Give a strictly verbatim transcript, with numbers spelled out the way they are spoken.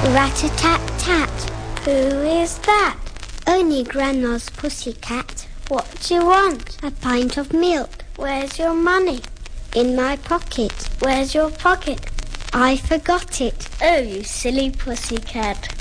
Rat-a-tat-tat. Who is that? Only Grandma's pussycat. What do you want? A pint of milk. Where's your money? In my pocket. Where's your pocket? I forgot it. Oh, you silly pussycat.